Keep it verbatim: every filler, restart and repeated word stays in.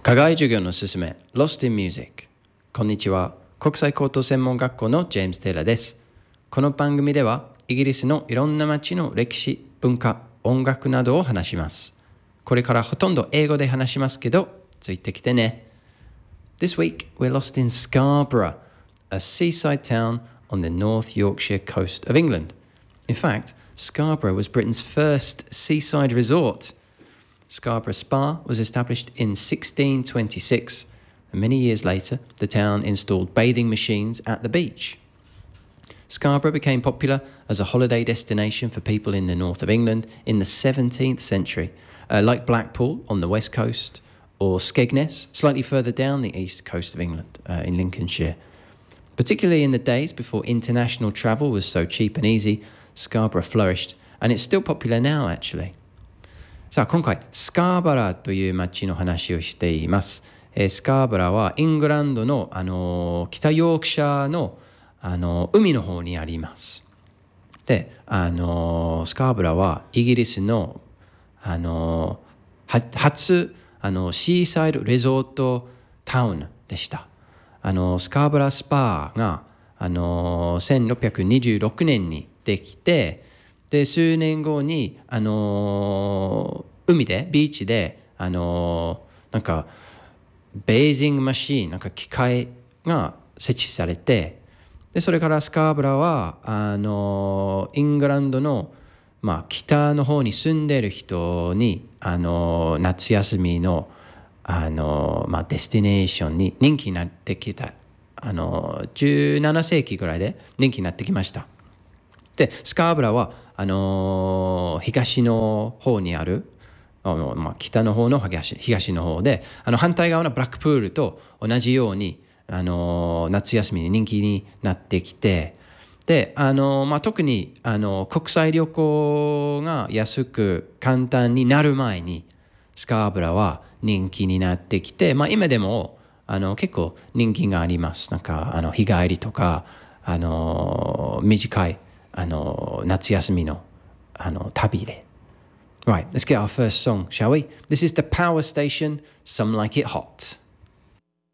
課外授業のすすめ Lost in Music。 こんにちは。国際高等専門学校のジェームズ・テイラーです。この番組ではイギリスのいろんな街の歴史、文化、音楽などを話します。これからほとんど英語で話しますけどついてきてね。 This week we're lost in Scarborough, a seaside town on the North Yorkshire coast of England. In fact, Scarborough was Britain's first seaside resort.Scarborough Spa was established in sixteen twenty-six, and many years later, the town installed bathing machines at the beach. Scarborough became popular as a holiday destination for people in the north of England in the seventeenth century, uh, like Blackpool on the west coast, or Skegness, slightly further down the east coast of England, uh, in Lincolnshire. Particularly in the days before international travel was so cheap and easy, Scarborough flourished, and it's still popular now, actually.さあ今回スカーバラという町の話をしています。えー、スカーバラはイングランドの、あのー、北ヨークシャーの、あのー、海の方にあります。で、あのー、スカーバラはイギリスの、あのー、初あのシーサイドレゾートタウンでした。あのスカーバラスパーが、あのー、せんろっぴゃくにじゅうろくねんにできて、で数年後に、あのー、海でビーチで、あのー、なんかベージングマシーン、なんか機械が設置されて、でそれからスカーブラはあのー、イングランドの、まあ、北の方に住んでいる人に、あのー、夏休みの、あのーまあ、デスティネーションに人気になってきた、あのー、じゅうななせいきぐらいで人気になってきました。でスカーブラはあのー、東の方にあるあの、まあ、北の方の東、東の方で、あの反対側のブラックプールと同じように、あのー、夏休みに人気になってきて、で、あのーまあ、特に、あのー、国際旅行が安く簡単になる前にスカーブラは人気になってきて、まあ、今でもあの結構人気があります。なんかあの日帰りとか、あのー、短いあの夏休みのあの旅で。Right, let's get our first song, shall we? This is The Power Station, Some Like It Hot.